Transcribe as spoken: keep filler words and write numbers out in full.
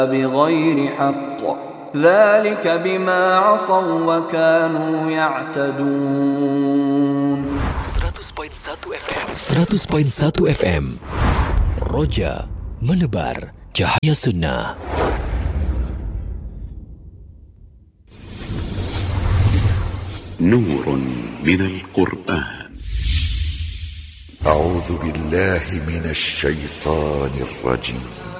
بغير حق ذلك بما عصوا وكانوا يعتدون. seratus perpuluhan satu F M Roja menebar cahaya sunnah. نور من القرآن. أعوذ بالله من الشيطان الرجيم.